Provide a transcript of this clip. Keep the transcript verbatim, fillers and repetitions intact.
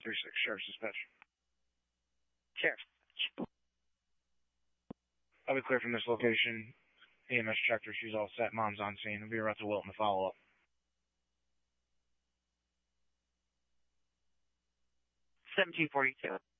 three six, Sheriff's Dispatch. Sheriff. I'll be clear from this location. E M S checked her. She's all set. Mom's on scene. We'll be right to Wilton to follow up. seventeen forty-two.